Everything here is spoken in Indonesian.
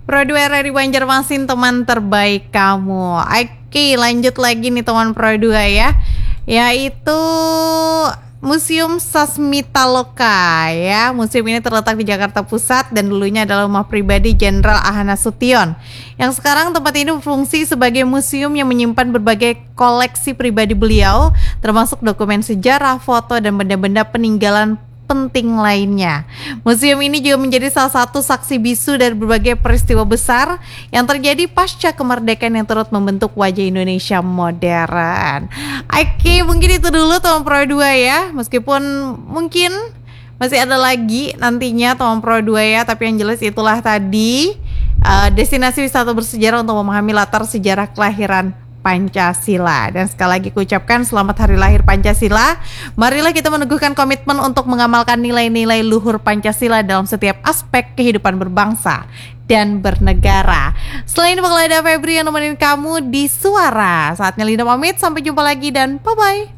Pro 2 dari Banjarmasin, teman terbaik kamu. Oke, lanjut lagi nih teman Pro 2 ya. Yaitu Museum Sasmitaloka ya. Museum ini terletak di Jakarta Pusat dan dulunya adalah rumah pribadi Jenderal Ahana Nasution. Yang sekarang tempat ini berfungsi sebagai museum yang menyimpan berbagai koleksi pribadi beliau, termasuk dokumen sejarah, foto, dan benda-benda peninggalan penting lainnya. Museum ini juga menjadi salah satu saksi bisu dari berbagai peristiwa besar yang terjadi pasca kemerdekaan yang turut membentuk wajah Indonesia modern. Oke, mungkin itu dulu teman Pro 2 ya. Meskipun mungkin masih ada lagi nantinya teman Pro 2 ya, tapi yang jelas itulah tadi destinasi wisata bersejarah untuk memahami latar sejarah kelahiran Pancasila. Dan sekali lagi kuucapkan selamat hari lahir Pancasila. Marilah kita meneguhkan komitmen untuk mengamalkan nilai-nilai luhur Pancasila dalam setiap aspek kehidupan berbangsa dan bernegara. Selain itu bakal ada Febri yang nemenin kamu di Suara. Saatnya Linda pamit, sampai jumpa lagi dan bye-bye.